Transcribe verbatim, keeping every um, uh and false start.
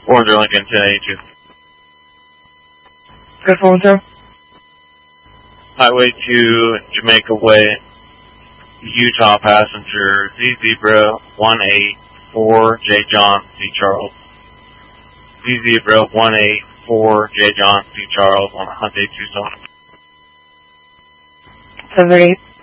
Orange Lincoln ten eighty-two. Good phone, sir. Highway to Jamaica Way, Utah passenger Z Zebra one eight four J John C Charles. Z Zebra one eight four J John C Charles on Hyundai Tucson. seven eight.